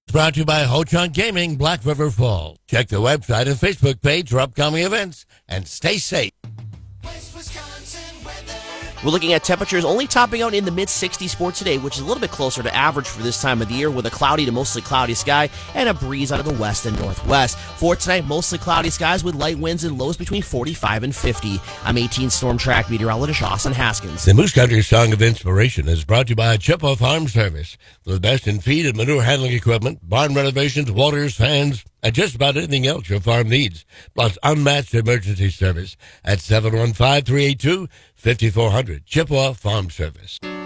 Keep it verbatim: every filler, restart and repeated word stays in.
Brought to you by Ho-Chunk Gaming, Black River Falls. Check the website and Facebook page for upcoming events and stay safe. We're looking at temperatures only topping out in the mid sixties for today, which is a little bit closer to average for this time of the year with a cloudy to mostly cloudy sky and a breeze out of the west and northwest. For tonight, mostly cloudy skies with light winds and lows between forty-five and fifty. I'm eighteen Storm Track meteorologist Austin Haskins. The Moose Country Song of Inspiration is brought to you by Chippewa Farm Service. The best in feed and manure handling equipment, barn renovations, waters, fans, and just about anything else your farm needs, plus unmatched emergency service at seven one five, three eight two, five four zero zero. Chippewa Farm Service.